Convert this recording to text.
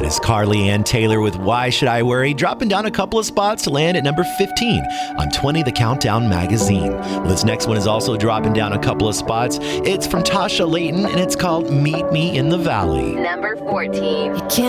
is Carly Ann Taylor with Why Should I Worry, dropping down a couple of spots to land at number 15 on 20 The Countdown magazine. Well, this next one is also dropping down a couple of spots. It's from Tasha Layton, and it's called Meet Me in the Valley. Number 14.